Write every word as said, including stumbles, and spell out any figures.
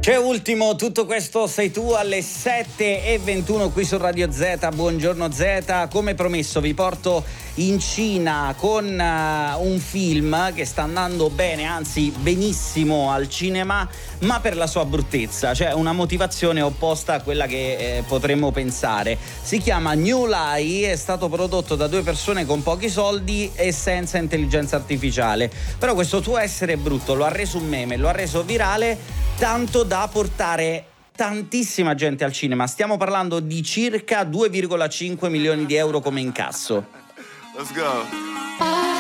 C'è ultimo, tutto questo sei tu alle sette e ventuno qui su Radio Z. Buongiorno Z, come promesso vi porto in Cina con uh, un film che sta andando bene, anzi benissimo al cinema, ma per la sua bruttezza, cioè una motivazione opposta a quella che eh, potremmo pensare. Si chiama New Lie, è stato prodotto da due persone con pochi soldi e senza intelligenza artificiale, però questo suo essere brutto lo ha reso un meme, lo ha reso virale, tanto da portare tantissima gente al cinema. Stiamo parlando di circa due virgola cinque milioni di euro come incasso. Let's go.